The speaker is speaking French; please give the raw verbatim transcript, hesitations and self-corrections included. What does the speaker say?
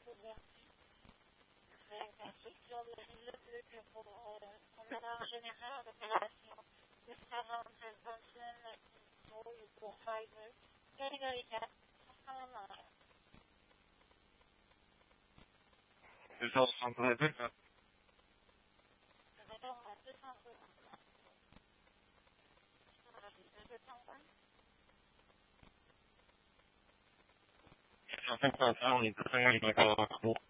L'infrastructure de le que pour de manière générale l'opération de quarante vingt-cinq pour Pfizer, catégorie quatre, cent deux cent soixante-deux. Je répond à deux cent soixante. deux cent vingt. En fait, ça, on est très bien avec la